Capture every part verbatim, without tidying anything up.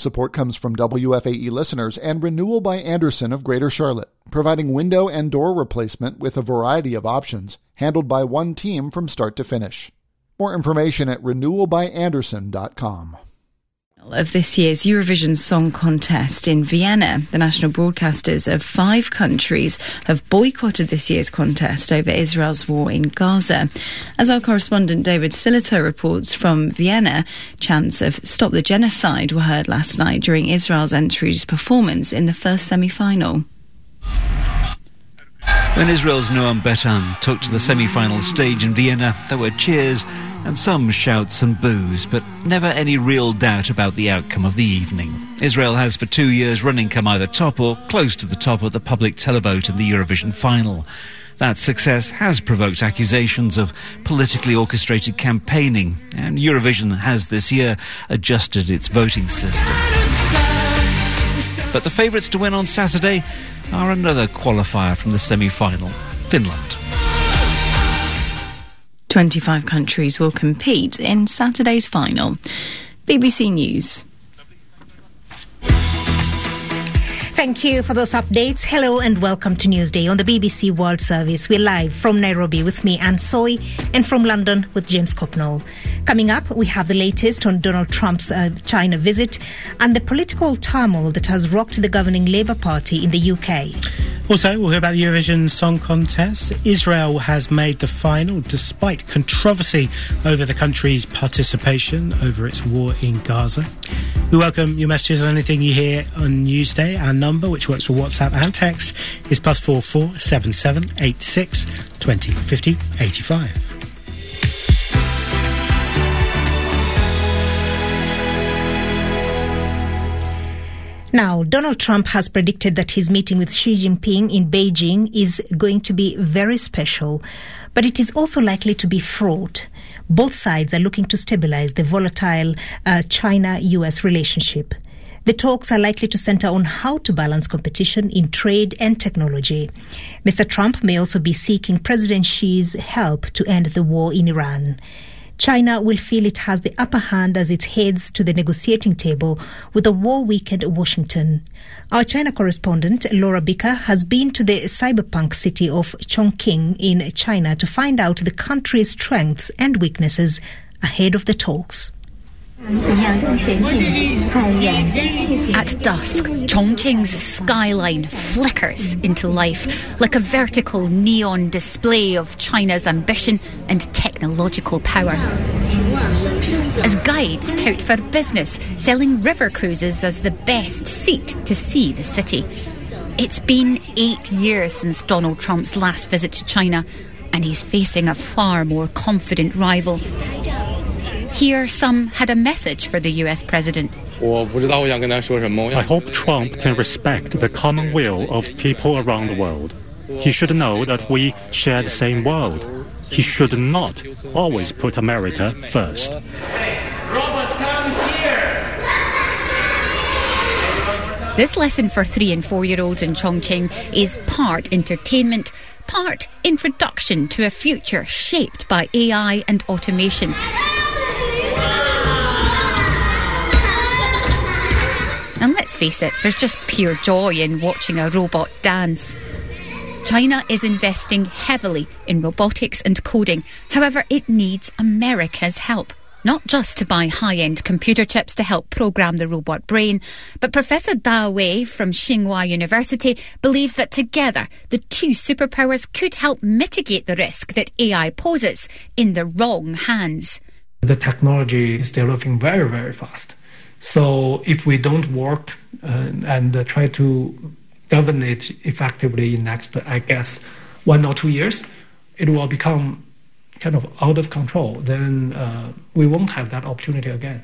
Support comes from W F A E listeners and Renewal by Andersen of Greater Charlotte, providing window and door replacement with a variety of options, handled by one team from start to finish. More information at renewal by andersen dot com. Of this year's Eurovision Song Contest in Vienna, the national broadcasters of five countries have boycotted this year's contest over Israel's war in Gaza. As our correspondent David Silliter reports from Vienna, chants of Stop the Genocide were heard last night during Israel's entry's performance in the first semi-final. When Israel's Noam Betan took to the semi-final stage in Vienna, there were cheers and some shouts and boos, but never any real doubt about the outcome of the evening. Israel has for two years running come either top or close to the top of the public televote in the Eurovision final. That success has provoked accusations of politically orchestrated campaigning, and Eurovision has this year adjusted its voting system. But the favourites to win on Saturday are another qualifier from the semi-final, Finland. twenty-five countries will compete in Saturday's final. B B C News. Thank you for those updates. Hello and welcome to Newsday on the B B C World Service. We're live from Nairobi with me, Anne Soy, and from London with James Copnall. Coming up, we have the latest on Donald Trump's uh, China visit and the political turmoil that has rocked the governing Labour Party in the U K. Also, we'll hear about the Eurovision Song Contest. Israel has made the final despite controversy over the country's participation over its war in Gaza. We welcome your messages on anything you hear on Newsday. Our number, which works for WhatsApp and text, is plus four four seven seven eight six twenty fifty eighty five. Now, Donald Trump has predicted that his meeting with Xi Jinping in Beijing is going to be very special, but it is also likely to be fraught. Both sides are looking to stabilize the volatile uh, China U S relationship. The talks are likely to center on how to balance competition in trade and technology. Mister Trump may also be seeking President Xi's help to end the war in Iran. China will feel it has the upper hand as it heads to the negotiating table with a war-weakened Washington. Our China correspondent, Laura Bicker, has been to the cyberpunk city of Chongqing in China to find out the country's strengths and weaknesses ahead of the talks. At dusk, Chongqing's skyline flickers into life like a vertical neon display of China's ambition and technological power. As guides tout for business, selling river cruises as the best seat to see the city. It's been eight years since Donald Trump's last visit to China, and he's facing a far more confident rival. Here, some had a message for the U S president. I hope Trump can respect the common will of people around the world. He should know that we share the same world. He should not always put America first. This lesson for three and four-year-olds in Chongqing is part entertainment, part introduction to a future shaped by A I and automation. And let's face it, there's just pure joy in watching a robot dance. China is investing heavily in robotics and coding. However, it needs America's help. Not just to buy high-end computer chips to help program the robot brain, but Professor Da Wei from Tsinghua University believes that together the two superpowers could help mitigate the risk that A I poses in the wrong hands. The technology is developing very, very fast. So if we don't work uh, and uh, try to govern it effectively in next, I guess, one or two years, it will become kind of out of control. Then uh, we won't have that opportunity again.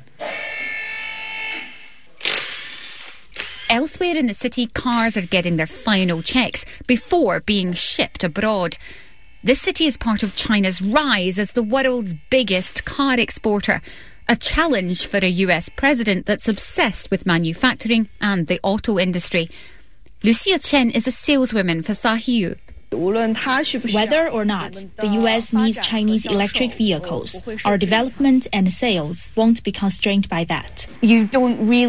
Elsewhere in the city, cars are getting their final checks before being shipped abroad. This city is part of China's rise as the world's biggest car exporter. A challenge for a U S president that's obsessed with manufacturing and the auto industry. Lucia Chen is a saleswoman for Sahiyu. Whether or not the U S needs Chinese electric vehicles, our development and sales won't be constrained by that. You don't really